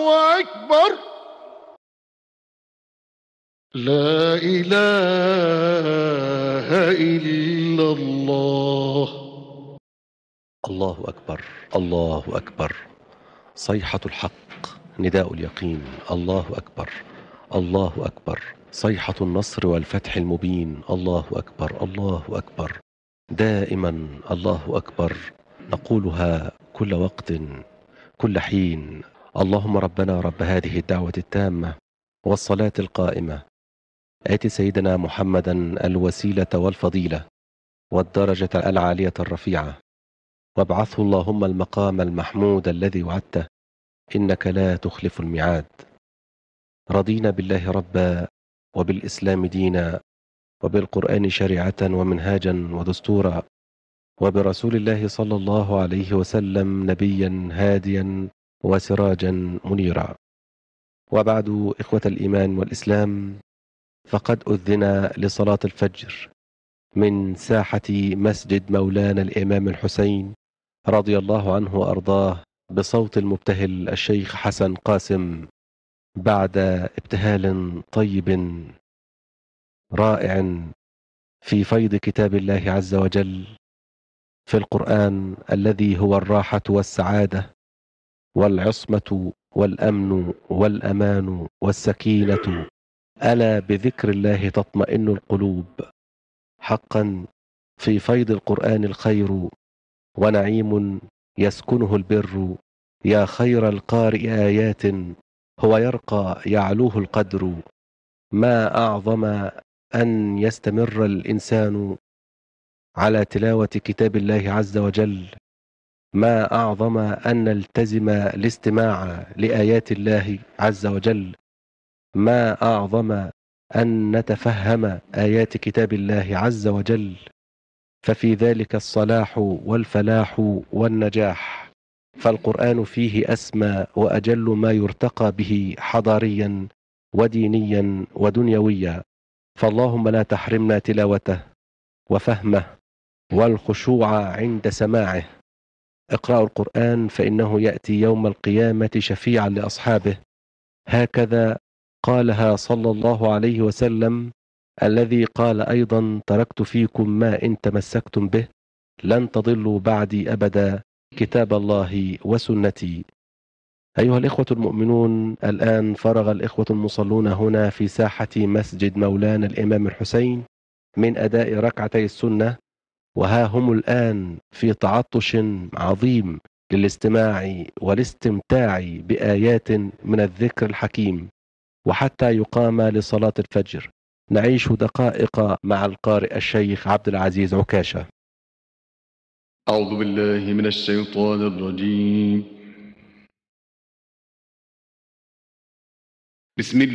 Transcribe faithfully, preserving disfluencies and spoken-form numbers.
أكبر. لا إله إلا الله. الله أكبر، الله أكبر. صيحة الحق، نداء اليقين. الله أكبر، الله أكبر. صيحة النصر والفتح المبين. الله أكبر، الله أكبر. دائما الله أكبر، نقولها كل وقت، كل حين. اللهم ربنا رب هذه الدعوة التامة والصلاة القائمة، آت سيدنا محمدا الوسيلة والفضيلة والدرجة العالية الرفيعة، وابعثه اللهم المقام المحمود الذي وعدته، إنك لا تخلف الميعاد. رضينا بالله ربا، وبالإسلام دينا، وبالقرآن شريعة ومنهاجا ودستورا، وبرسول الله صلى الله عليه وسلم نبيا هاديا وسراجا منيرا. وبعد، إخوة الإيمان والإسلام، فقد أذن لصلاة الفجر من ساحة مسجد مولانا الإمام الحسين رضي الله عنه وأرضاه بصوت المبتهل الشيخ حسن قاسم، بعد ابتهال طيب رائع في فيض كتاب الله عز وجل في القرآن الذي هو الراحة والسعادة والعصمة والأمن والأمان والسكينة. ألا بذكر الله تطمئن القلوب. حقا في فيض القرآن الخير، ونعيم يسكنه البر. يا خير القارئ آيات، هو يرقى يعلوه القدر. ما أعظم أن يستمر الإنسان على تلاوة كتاب الله عز وجل، ما أعظم أن نلتزم الاستماع لآيات الله عز وجل، ما أعظم أن نتفهم آيات كتاب الله عز وجل، ففي ذلك الصلاح والفلاح والنجاح. فالقرآن فيه أسمى وأجل ما يرتقى به حضاريا ودينيا ودنيويا، فاللهم لا تحرمنا تلاوته وفهمه والخشوع عند سماعه. اقرأوا القرآن فإنه يأتي يوم القيامة شفيعا لأصحابه، هكذا قالها صلى الله عليه وسلم، الذي قال أيضا: تركت فيكم ما إن تمسكتم به لن تضلوا بعدي أبدا، كتاب الله وسنتي. أيها الإخوة المؤمنون، الآن فرغ الإخوة المصلون هنا في ساحة مسجد مولانا الإمام الحسين من أداء ركعتي السنة، وها هم الآن في تعطش عظيم للاستماع والاستمتاع بآيات من الذكر الحكيم، وحتى يقام لصلاة الفجر. نعيش دقائق مع القارئ الشيخ عبد العزيز عكاشة. أعوذ بالله من الشيطان الرجيم. بسم الله